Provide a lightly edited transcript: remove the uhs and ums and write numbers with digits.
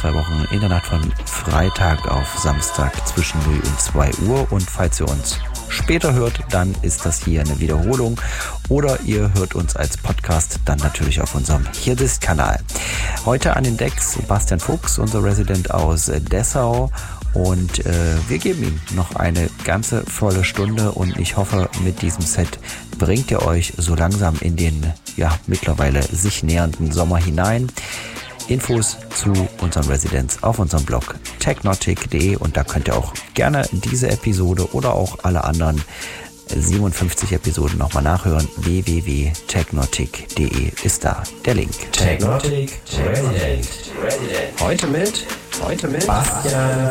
2 Wochen in der Nacht von Freitag auf Samstag zwischen 0 und 2 Uhr. Und falls ihr uns später hört, dann ist das hier eine Wiederholung. Oder ihr hört uns als Podcast dann natürlich auf unserem Hier This-Kanal. Heute an den Decks Bastian Fuchs, unser Resident aus Dessau. Und wir geben ihm noch eine ganze volle Stunde und ich hoffe, mit diesem Set bringt ihr euch so langsam in den mittlerweile sich nähernden Sommer hinein. Infos zu unserem Residenz auf unserem Blog technotic.de und da könnt ihr auch gerne diese Episode oder auch alle anderen 57 Episoden nochmal nachhören. www.technotic.de ist da der Link. Technotic Resident. Heute mit Bastian